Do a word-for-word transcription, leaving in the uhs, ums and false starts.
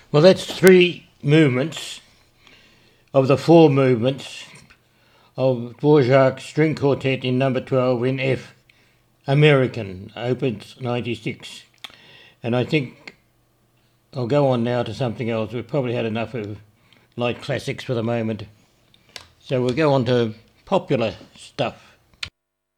Well, that's three movements of the four movements of Dvorak's String Quartet in number twelve in F, American, opus ninety-six. And I think I'll go on now to something else. We've probably had enough of light classics for the moment. So we'll go on to popular stuff.